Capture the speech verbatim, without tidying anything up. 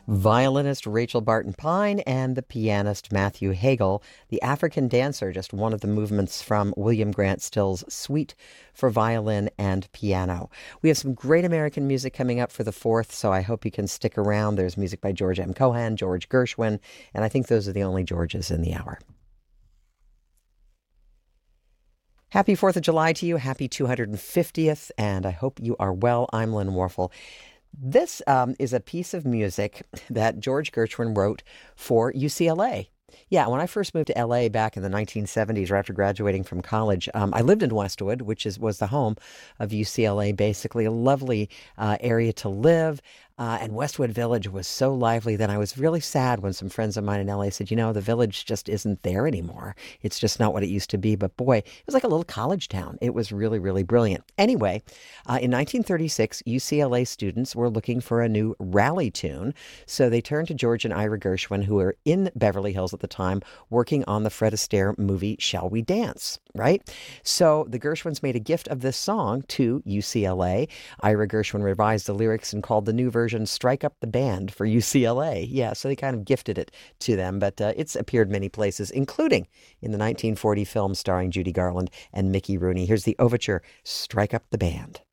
Violinist Rachel Barton Pine and the pianist Matthew Hagel, the African Dancer, just one of the movements from William Grant Still's Suite for Violin and Piano. We have some great American music coming up for the fourth, so I hope you can stick around. There's music by George M. Cohan, George Gershwin, and I think those are the only Georges in the hour. Happy fourth of July to you. Happy two hundred fiftieth, and I hope you are well. I'm Lynn Warfel. This um, is a piece of music that George Gershwin wrote for U C L A. Yeah, when I first moved to L A back in the nineteen seventies, or after graduating from college, um, I lived in Westwood, which is was the home of U C L A, basically a lovely uh, area to live. Uh, and Westwood Village was so lively that I was really sad when some friends of mine in L A said, you know, the village just isn't there anymore. It's just not what it used to be. But boy, it was like a little college town. It was really, really brilliant. Anyway, uh, in nineteen thirty-six, U C L A students were looking for a new rally tune. So they turned to George and Ira Gershwin, who were in Beverly Hills at the time, working on the Fred Astaire movie, Shall We Dance? Right? So the Gershwins made a gift of this song to U C L A. Ira Gershwin revised the lyrics and called the new version Strike Up the Band for U C L A. Yeah, so they kind of gifted it to them, but uh, it's appeared many places, including in the nineteen forty film starring Judy Garland and Mickey Rooney. Here's the overture, Strike Up the Band.